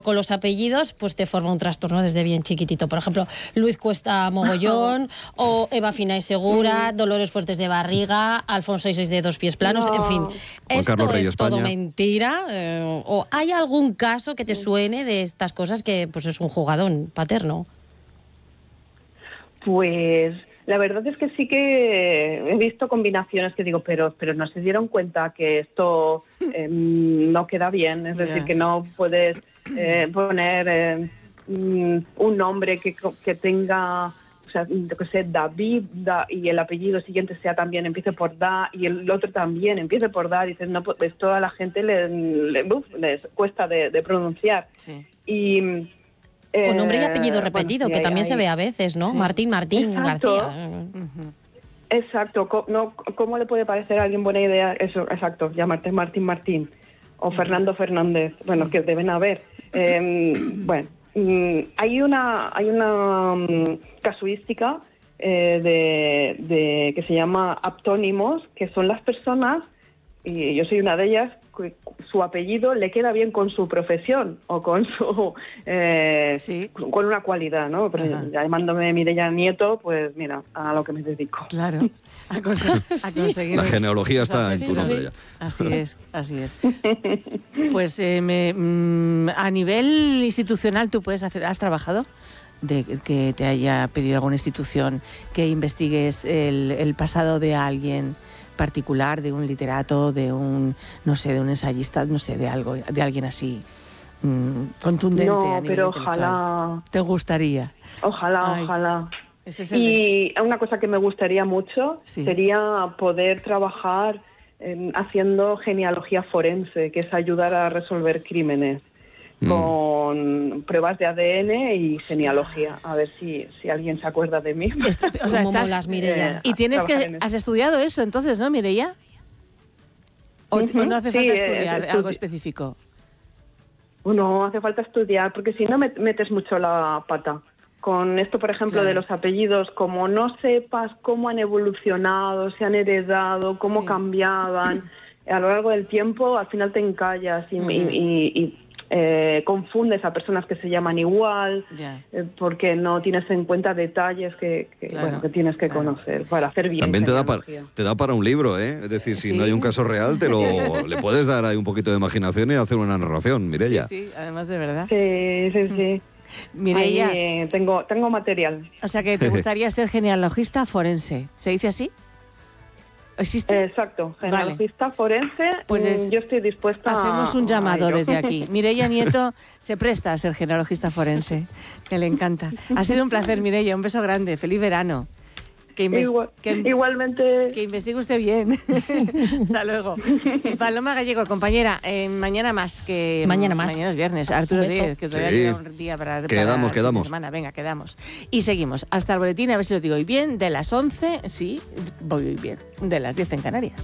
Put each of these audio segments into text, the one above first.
con los apellidos, pues te forma un trastorno desde bien chiquitito. Por ejemplo, Luis Cuesta mogollón, o Eva Fina y Segura, Dolores Fuertes de barriga, Alfonso Isois de dos pies planos, en fin. ¿Esto es todo mentira? ¿O hay algún caso que te suene de estas cosas que pues es un jugadón paterno? Pues la verdad es que sí que he visto combinaciones que digo, pero no se dieron cuenta que esto no queda bien. Es decir, que no puedes poner un nombre que tenga, o sea, que sea David, y el apellido siguiente sea también, empiece por Da, y el otro también empiece por Da. Dices, no, pues toda la gente les cuesta de pronunciar. Sí. Y... o nombre y apellido repetido, que también se ve a veces, ¿no? Sí. Martín, Exacto. García. Exacto. ¿Cómo le puede parecer a alguien buena idea eso? Exacto, llamarte Martín. O Fernando Fernández. Bueno, que deben haber. Bueno, hay una casuística de que se llama aptónimos, que son las personas, y yo soy una de ellas, su apellido le queda bien con su profesión o con su con una cualidad, ¿no? Pero llamándome Mireia Nieto, pues mira, a lo que me dedico. Claro, a conseguir. La genealogía está en tu nombre ya. Así es. Pues a nivel institucional, ¿tú has trabajado? De que te haya pedido alguna institución que investigues el pasado de alguien particular, de un literato, de un ensayista, de alguien así contundente. No, a nivel pero intelectual. ojalá. ¿Te gustaría? Ojalá. Y una cosa que me gustaría mucho sería poder trabajar haciendo genealogía forense, que es ayudar a resolver crímenes con pruebas de ADN y genealogía. A ver si alguien se acuerda de mí. O sea, molas, Mireia. Y has estudiado eso entonces, ¿no, Mireia? ¿O no hace falta estudiar algo específico? No hace falta estudiar, porque si no metes mucho la pata. Con esto, por ejemplo, de los apellidos, como no sepas cómo han evolucionado, se han heredado, cómo cambiaban a lo largo del tiempo, al final te encallas y confundes a personas que se llaman igual, porque no tienes en cuenta detalles que tienes que conocer para hacer bien. También te da para un libro, ¿eh? Es decir, si no hay un caso real, le puedes dar ahí un poquito de imaginación y hacer una narración, Mireia. Sí, además de verdad. Sí. Mireia, tengo material. O sea, que te gustaría ser genealogista forense. ¿Se dice así? ¿Existe? Exacto, genealogista forense. Pues yo estoy dispuesta hacemos un llamado desde aquí. Mireia Nieto se presta a ser genealogista forense, que le encanta. Ha sido un placer, Mireia, un beso grande, feliz verano. Igualmente. Que investigue usted bien. Hasta luego. Paloma Gallego, compañera, mañana más. Mañana es viernes. Arturo Díez, que todavía queda un día para quedamos. Semana. Venga, quedamos. Y seguimos hasta el boletín, a ver si lo digo hoy bien, de las 11, sí, voy bien, de las 10 en Canarias.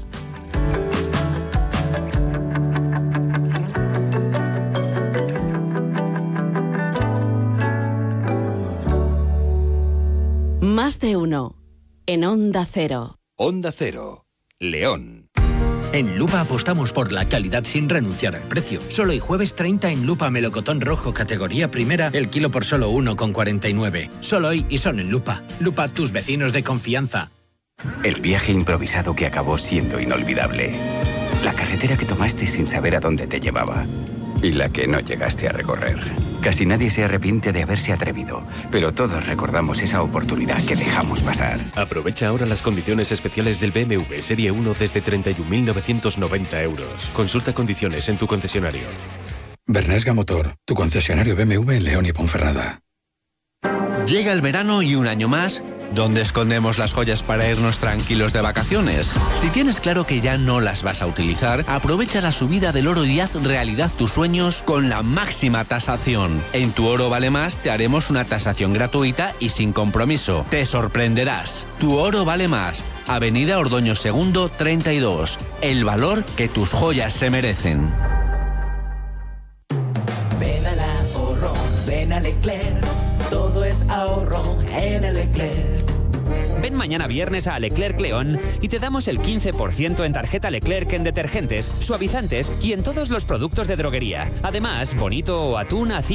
Más de uno. En Onda Cero. Onda Cero, León. En Lupa apostamos por la calidad sin renunciar al precio. Solo hoy jueves 30 en Lupa melocotón rojo categoría primera, el kilo por solo 1,49. Solo hoy y solo en Lupa. Lupa, tus vecinos de confianza. El viaje improvisado que acabó siendo inolvidable. La carretera que tomaste sin saber a dónde te llevaba. Y la que no llegaste a recorrer. Casi nadie se arrepiente de haberse atrevido, pero todos recordamos esa oportunidad que dejamos pasar. Aprovecha ahora las condiciones especiales del BMW Serie 1 desde 31.990 euros. Consulta condiciones en tu concesionario. Bernesga Motor, tu concesionario BMW en León y Ponferrada. Llega el verano y un año más, ¿dónde escondemos las joyas para irnos tranquilos de vacaciones? Si tienes claro que ya no las vas a utilizar, aprovecha la subida del oro y haz realidad tus sueños con la máxima tasación. En Tu Oro Vale Más te haremos una tasación gratuita y sin compromiso. Te sorprenderás. Tu Oro Vale Más. Avenida Ordoño II 32. El valor que tus joyas se merecen. Ven al ahorro, ven a Leclerc. Todo es ahorro en el Leclerc. Ven mañana viernes a Leclerc León y te damos el 15% en tarjeta Leclerc en detergentes, suavizantes y en todos los productos de droguería. Además, bonito o atún a